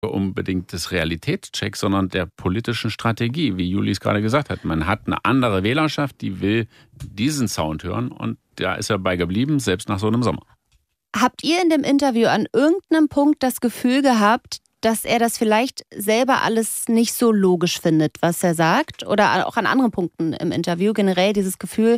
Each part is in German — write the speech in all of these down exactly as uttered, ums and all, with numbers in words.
unbedingt des Realitätschecks, sondern der politischen Strategie, wie Juli es gerade gesagt hat. Man hat eine andere Wählerschaft, die will diesen Sound hören und da ist er bei geblieben, selbst nach so einem Sommer. Habt ihr in dem Interview an irgendeinem Punkt das Gefühl gehabt, dass er das vielleicht selber alles nicht so logisch findet, was er sagt? Oder auch an anderen Punkten im Interview generell dieses Gefühl?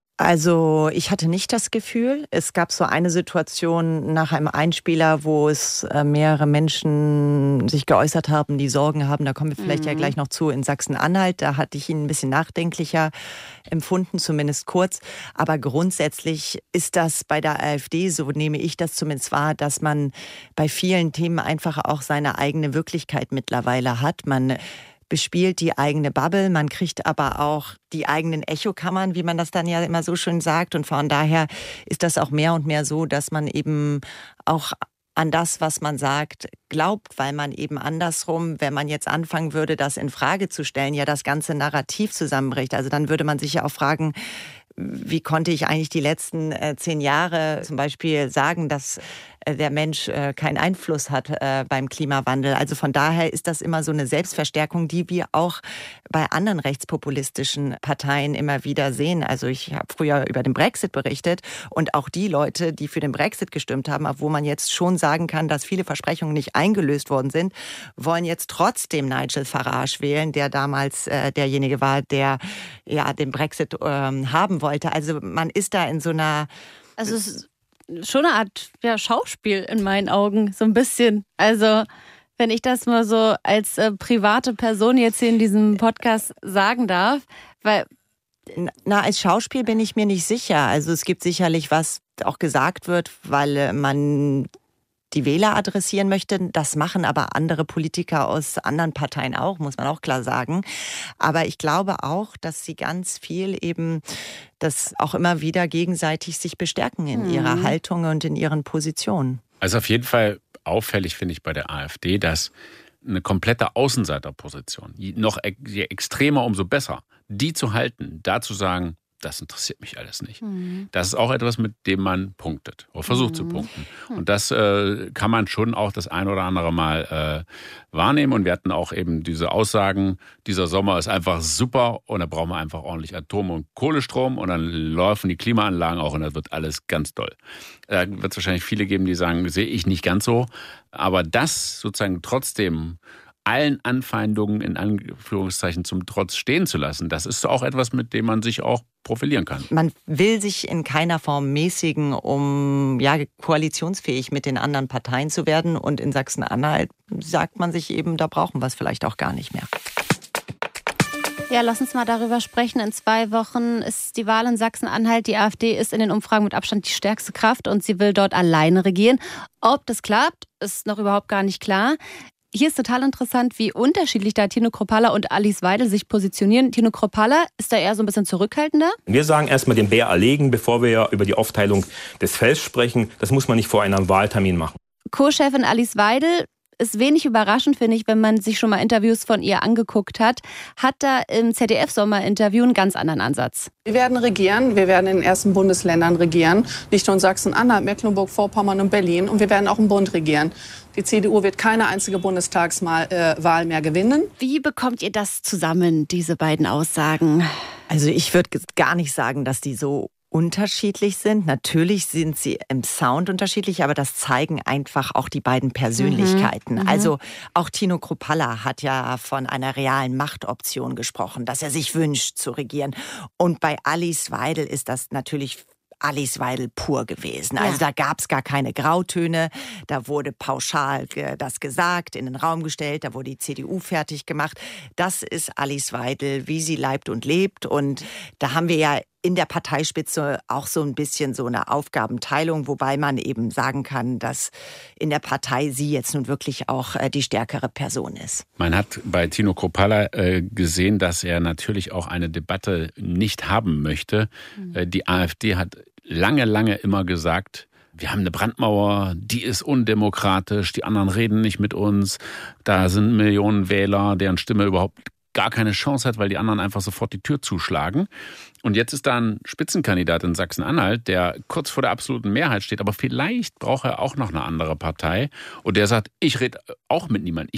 Also ich hatte nicht das Gefühl. Es gab so eine Situation nach einem Einspieler, wo es mehrere Menschen sich geäußert haben, die Sorgen haben. Da kommen wir vielleicht mhm. ja gleich noch zu in Sachsen-Anhalt. Da hatte ich ihn ein bisschen nachdenklicher empfunden, zumindest kurz. Aber grundsätzlich ist das bei der AfD, so nehme ich das zumindest wahr, dass man bei vielen Themen einfach auch seine eigene Wirklichkeit mittlerweile hat. Man bespielt die eigene Bubble, man kriegt aber auch die eigenen Echokammern, wie man das dann ja immer so schön sagt. Und von daher ist das auch mehr und mehr so, dass man eben auch an das, was man sagt, glaubt, weil man eben andersrum, wenn man jetzt anfangen würde, das in Frage zu stellen, ja das ganze Narrativ zusammenbricht. Also dann würde man sich ja auch fragen, wie konnte ich eigentlich die letzten äh, zehn Jahre zum Beispiel sagen, dass äh, der Mensch äh, keinen Einfluss hat äh, beim Klimawandel. Also von daher ist das immer so eine Selbstverstärkung, die wir auch bei anderen rechtspopulistischen Parteien immer wieder sehen. Also ich habe früher über den Brexit berichtet und auch die Leute, die für den Brexit gestimmt haben, wo man jetzt schon sagen kann, dass viele Versprechungen nicht eingelöst worden sind, wollen jetzt trotzdem Nigel Farage wählen, der damals äh, derjenige war, der ja den Brexit äh, haben wollte. Also man ist da in so einer... Also es ist schon eine Art ja, Schauspiel in meinen Augen, so ein bisschen. Also wenn ich das mal so als äh, private Person jetzt hier in diesem Podcast sagen darf, weil... Na, als Schauspiel bin ich mir nicht sicher. Also es gibt sicherlich, was auch gesagt wird, weil man die Wähler adressieren möchte. Das machen aber andere Politiker aus anderen Parteien auch, muss man auch klar sagen. Aber ich glaube auch, dass sie ganz viel eben das auch immer wieder gegenseitig sich bestärken in mhm. ihrer Haltung und in ihren Positionen. Also auf jeden Fall auffällig finde ich bei der AfD, dass eine komplette Außenseiterposition, noch je extremer, umso besser, die zu halten, da zu sagen, das interessiert mich alles nicht. Mhm. Das ist auch etwas, mit dem man punktet oder versucht mhm. zu punkten. Und das äh, kann man schon auch das ein oder andere Mal äh, wahrnehmen. Und wir hatten auch eben diese Aussagen, dieser Sommer ist einfach super und da brauchen wir einfach ordentlich Atom- und Kohlestrom und dann laufen die Klimaanlagen auch und das wird alles ganz toll. Da wird es wahrscheinlich viele geben, die sagen, sehe ich nicht ganz so. Aber das sozusagen trotzdem allen Anfeindungen in Anführungszeichen zum Trotz stehen zu lassen, das ist auch etwas, mit dem man sich auch profilieren kann. Man will sich in keiner Form mäßigen, um ja koalitionsfähig mit den anderen Parteien zu werden. Und in Sachsen-Anhalt sagt man sich eben, da brauchen wir es vielleicht auch gar nicht mehr. Ja, lass uns mal darüber sprechen. In zwei Wochen ist die Wahl in Sachsen-Anhalt. Die AfD ist in den Umfragen mit Abstand die stärkste Kraft und sie will dort alleine regieren. Ob das klappt, ist noch überhaupt gar nicht klar. Hier ist total interessant, wie unterschiedlich da Tino Kruppalla und Alice Weidel sich positionieren. Tino Kruppalla ist da eher so ein bisschen zurückhaltender. Wir sagen erstmal den Bär erlegen, bevor wir ja über die Aufteilung des Felds sprechen. Das muss man nicht vor einem Wahltermin machen. Co-Chefin Alice Weidel ist wenig überraschend, finde ich, wenn man sich schon mal Interviews von ihr angeguckt hat, hat da im Z D F-Sommerinterview einen ganz anderen Ansatz. Wir werden regieren, wir werden in den ersten Bundesländern regieren, nicht nur in Sachsen-Anhalt, Mecklenburg-Vorpommern und Berlin und wir werden auch im Bund regieren. Die C D U wird keine einzige Bundestagswahl mehr gewinnen. Wie bekommt ihr das zusammen, diese beiden Aussagen? Also ich würde gar nicht sagen, dass die so unterschiedlich sind. Natürlich sind sie im Sound unterschiedlich, aber das zeigen einfach auch die beiden Persönlichkeiten. Mhm. Also auch Tino Kruppalla hat ja von einer realen Machtoption gesprochen, dass er sich wünscht zu regieren. Und bei Alice Weidel ist das natürlich Alice Weidel pur gewesen. Ja. Also da gab es gar keine Grautöne. Da wurde pauschal das gesagt, in den Raum gestellt. Da wurde die C D U fertig gemacht. Das ist Alice Weidel, wie sie leibt und lebt. Und da haben wir ja in der Parteispitze auch so ein bisschen so eine Aufgabenteilung, wobei man eben sagen kann, dass in der Partei sie jetzt nun wirklich auch die stärkere Person ist. Man hat bei Tino Kruppalla äh, gesehen, dass er natürlich auch eine Debatte nicht haben möchte. Mhm. Die AfD hat lange, lange immer gesagt, wir haben eine Brandmauer, die ist undemokratisch, die anderen reden nicht mit uns. Da sind Millionen Wähler, deren Stimme überhaupt gar keine Chance hat, weil die anderen einfach sofort die Tür zuschlagen. Und jetzt ist da ein Spitzenkandidat in Sachsen-Anhalt, der kurz vor der absoluten Mehrheit steht, aber vielleicht braucht er auch noch eine andere Partei. Und der sagt, ich rede auch mit niemandem.